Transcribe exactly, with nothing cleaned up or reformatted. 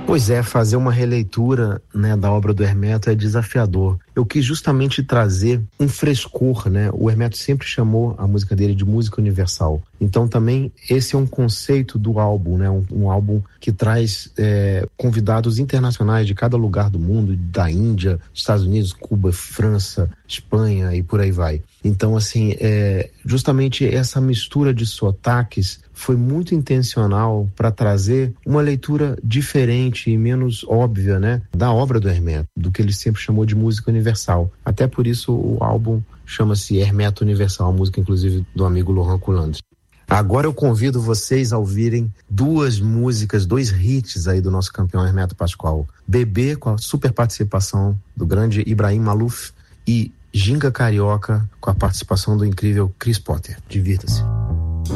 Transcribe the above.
Pois é, fazer uma releitura, né, da obra do Hermeto é desafiador. Eu quis justamente trazer um frescor, né? O Hermeto sempre chamou a música dele de música universal. Então também esse é um conceito do álbum, né? Um, um álbum que traz é, convidados internacionais de cada lugar do mundo, da Índia, Estados Unidos, Cuba, França, Espanha e por aí vai. Então, assim, é, justamente essa mistura de sotaques foi muito intencional para trazer uma leitura diferente e menos óbvia, né, da obra do Hermeto, do que ele sempre chamou de música universal. Até por isso o álbum chama-se Hermeto Universal, a música inclusive do amigo Laurent Coulandre. Agora eu convido vocês a ouvirem duas músicas, dois hits aí do nosso campeão Hermeto Pascoal. Bebê, com a super participação do grande Ibrahim Malouf, e Ginga Carioca, com a participação do incrível Chris Potter. Divirta-se.